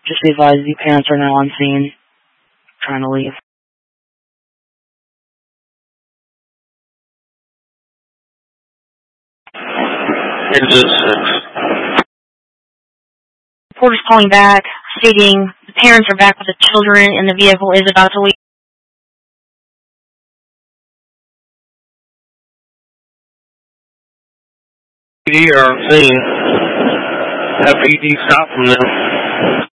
Just be advised, the parents are now on scene, trying to leave. Reporter's calling back, stating the parents are back with the children and the vehicle is about to leave. PD are on scene. Have PD stop from them.